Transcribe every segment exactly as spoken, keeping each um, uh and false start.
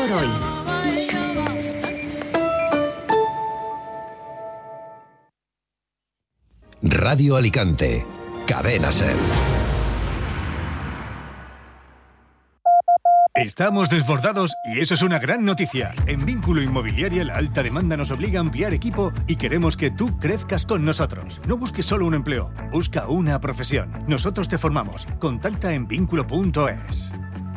por hoy. Radio Alicante, Cadena SER. Estamos desbordados y eso es una gran noticia. En Vínculo Inmobiliaria la alta demanda nos obliga a ampliar equipo y queremos que tú crezcas con nosotros. No busques solo un empleo, busca una profesión. Nosotros te formamos. Contacta en vínculo punto es.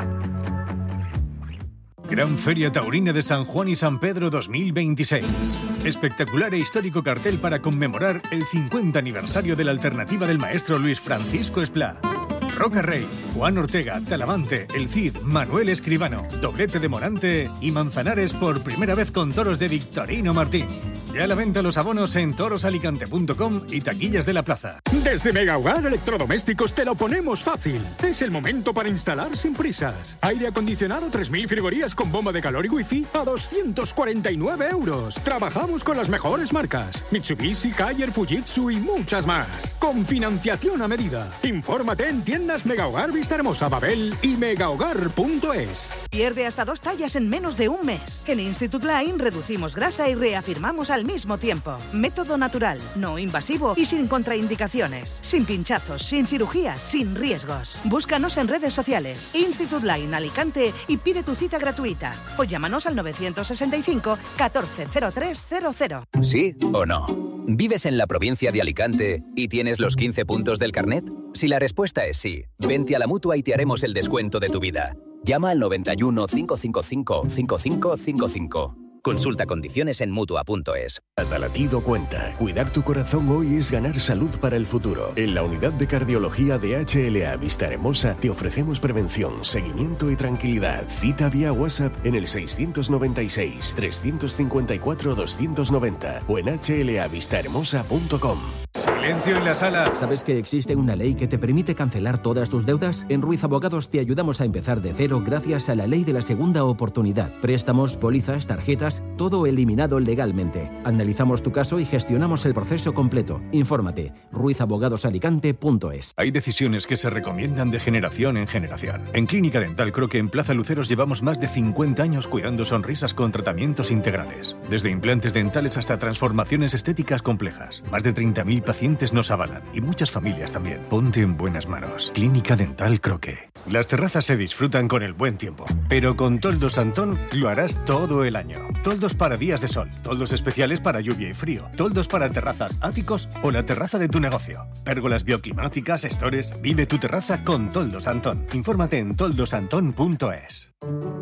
Gran Feria Taurina de San Juan y San Pedro dos mil veintiséis. Espectacular e histórico cartel para conmemorar el cincuenta aniversario de la alternativa del maestro Luis Francisco Esplá. Roca Rey, Juan Ortega, Talavante, El Cid, Manuel Escribano, doblete de Morante y Manzanares por primera vez con toros de Victorino Martín. Ya a la venta los abonos en toros alicante punto com y taquillas de la plaza. Desde Mega Hogar Electrodomésticos te lo ponemos fácil. Es el momento para instalar sin prisas. Aire acondicionado tres mil frigorías con bomba de calor y wifi a doscientos cuarenta y nueve euros. Trabajamos con las mejores marcas: Mitsubishi, Haier, Fujitsu y muchas más. Con financiación a medida. Infórmate en tiendas Mega Hogar Vista Hermosa, Babel y megahogar punto es. Pierde hasta dos tallas en menos de un mes. En Institut Line reducimos grasa y reafirmamos al mismo tiempo. Método natural, no invasivo y sin contraindicaciones. Sin pinchazos, sin cirugías, sin riesgos. Búscanos en redes sociales. Institut Line Alicante y pide tu cita gratuita. O llámanos al novecientos sesenta y cinco catorce cero tres cero cero. ¿Sí o no? ¿Vives en la provincia de Alicante y tienes los quince puntos del carnet? Si la respuesta es sí, vente a la Mutua y te haremos el descuento de tu vida. Llama al noventa y uno, cinco cinco cinco, cinco cinco cinco cinco. Consulta condiciones en mutua punto es. Cada latido cuenta. Cuidar tu corazón hoy es ganar salud para el futuro. En la unidad de cardiología de H L A Vista Hermosa te ofrecemos prevención, seguimiento y tranquilidad. Cita vía WhatsApp en el seiscientos noventa y seis, trescientos cincuenta y cuatro, doscientos noventa o en h l a vista hermosa punto com. Silencio en la sala. ¿Sabes que existe una ley que te permite cancelar todas tus deudas? En Ruiz Abogados te ayudamos a empezar de cero gracias a la ley de la segunda oportunidad. Préstamos, pólizas, tarjetas, todo eliminado legalmente. Analizamos tu caso y gestionamos el proceso completo. Infórmate. ruiz abogados alicante punto es. Hay decisiones que se recomiendan de generación en generación. En Clínica Dental Croque en Plaza Luceros llevamos más de cincuenta años cuidando sonrisas con tratamientos integrales. Desde implantes dentales hasta transformaciones estéticas complejas. Más de treinta mil pacientes nos avalan y muchas familias también. Ponte en buenas manos. Clínica Dental Croque. Las terrazas se disfrutan con el buen tiempo, pero con Toldos Antón lo harás todo el año. Toldos para días de sol, toldos especiales para lluvia y frío, toldos para terrazas, áticos o la terraza de tu negocio. Pérgolas bioclimáticas, stores. Vive tu terraza con Toldos Antón. Infórmate en toldos antón punto es.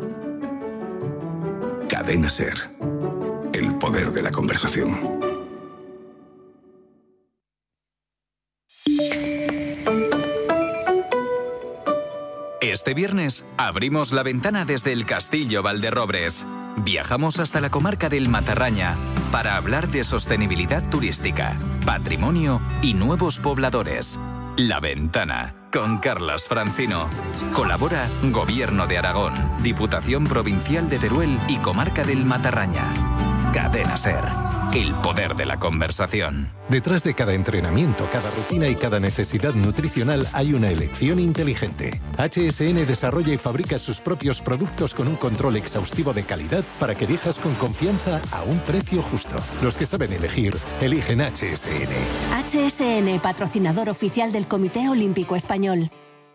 Cadena SER. El poder de la conversación. Este viernes abrimos la ventana desde el Castillo Valderrobres. Viajamos hasta la comarca del Matarraña para hablar de sostenibilidad turística, patrimonio y nuevos pobladores. La Ventana, con Carlas Francino. Colabora Gobierno de Aragón, Diputación Provincial de Teruel y Comarca del Matarraña. Cadena SER. El poder de la conversación. Detrás de cada entrenamiento, cada rutina y cada necesidad nutricional hay una elección inteligente. H S N desarrolla y fabrica sus propios productos con un control exhaustivo de calidad para que elijas con confianza a un precio justo. Los que saben elegir, eligen H S N. H S N, patrocinador oficial del Comité Olímpico Español.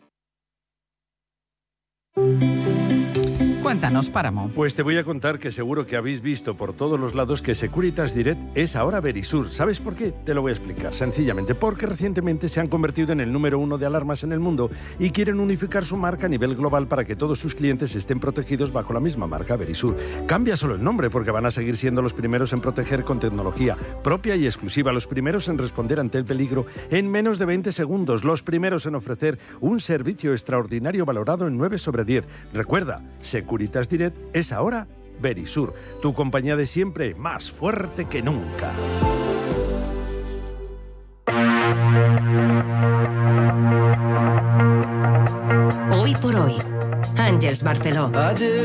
Cuéntanos, Páramo. Pues te voy a contar que seguro que habéis visto por todos los lados que Securitas Direct es ahora Verisur. ¿Sabes por qué? Te lo voy a explicar. Sencillamente, porque recientemente se han convertido en el número uno de alarmas en el mundo y quieren unificar su marca a nivel global para que todos sus clientes estén protegidos bajo la misma marca, Verisur. Cambia solo el nombre porque van a seguir siendo los primeros en proteger con tecnología propia y exclusiva, los primeros en responder ante el peligro en menos de veinte segundos, los primeros en ofrecer un servicio extraordinario valorado en nueve sobre diez. Recuerda, Securitas Direct es ahora Verisur, tu compañía de siempre, más fuerte que nunca. Hoy por hoy, Àngels Barceló.